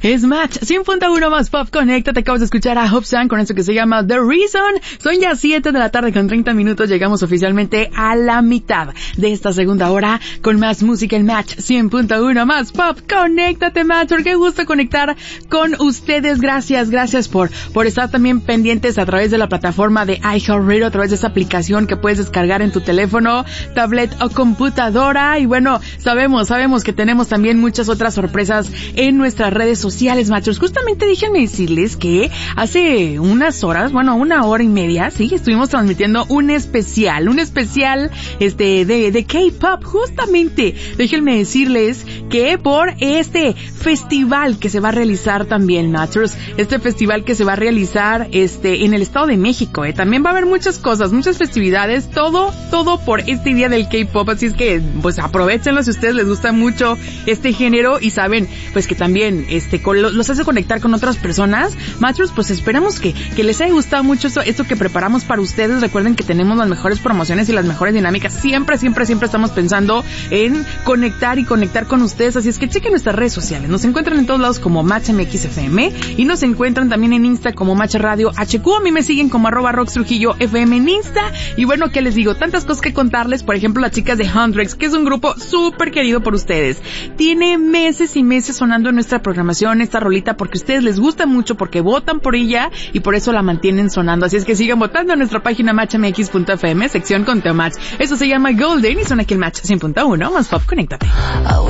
Es Match 100.1 más Pop Connecta. Te acabas de escuchar a Hobson con esto que se llama The Reason. Son ya 7 de la tarde con 30 minutos. Llegamos oficialmente a la mitad de esta segunda hora con más música en Match 100.1 más Pop. Conéctate, Matcher. Qué gusto conectar con ustedes. Gracias por estar también pendientes a través de la plataforma de iHeartRadio, a través de esa aplicación que puedes descargar en tu teléfono, tablet o computadora. Y bueno, sabemos que tenemos también muchas otras sorpresas en nuestras redes sociales, Matchers. Justamente déjenme decirles que hace unas horas, bueno, 1 hora y media, sí, estuvimos transmitiendo un especial de K-pop. Justamente, déjenme decirles que por este festival que se va a realizar también, Matchers, este festival que se va a realizar en el Estado de México, también va a haber muchas cosas, muchas festividades, todo por este día del K-pop. Así es que pues aprovechenlo si a ustedes les gusta mucho este género y saben pues que también los hace conectar con otras personas. Matchers, pues esperamos que les haya gustado mucho esto que preparamos para ustedes. Recuerden que tenemos las mejores promociones y las mejores dinámicas. Siempre estamos pensando en conectar con ustedes. Así es que chequen nuestras redes sociales. Nos encuentran en todos lados como Match MX FM y nos encuentran también en Insta como Match Radio HQ. A mí me siguen como @RoxTrujilloFM en Insta. Y bueno, ¿qué les digo? Tantas cosas que contarles. Por ejemplo, las chicas de Hundreds, que es un grupo súper querido por ustedes. Tiene meses y meses sonando en nuestra programación esta rolita porque a ustedes les gusta mucho, porque votan por ella y por eso la mantienen sonando. Así es que sigan votando en nuestra página matchmx.fm, sección Conteo Match. Eso se llama Golden y suena aquí el Match 100.1 más Pop. Conéctate.